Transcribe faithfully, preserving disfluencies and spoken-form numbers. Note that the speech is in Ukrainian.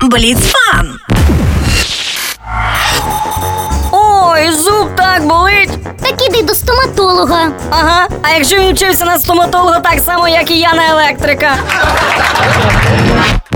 Бліцфан. Ой, зуб так болить. Так іди до стоматолога. Ага, а якщо він вчився на стоматолога так само, як і я на електрика?